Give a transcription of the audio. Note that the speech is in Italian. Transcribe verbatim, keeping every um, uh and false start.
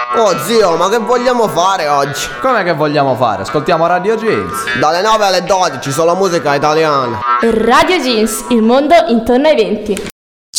Oh zio, ma che vogliamo fare oggi? Come che vogliamo fare? Ascoltiamo Radio Jeans. Dalle nove alle dodici, solo musica italiana. Radio Jeans, il mondo intorno ai venti.